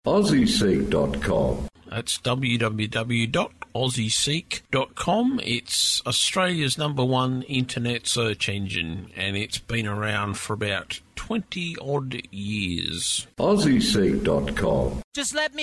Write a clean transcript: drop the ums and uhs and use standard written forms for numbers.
AussieSeek.com. That's www.aussieseek.com. It's Australia's #1 internet search engine, and it's been around for about 20-odd years. AussieSeek.com. Just let me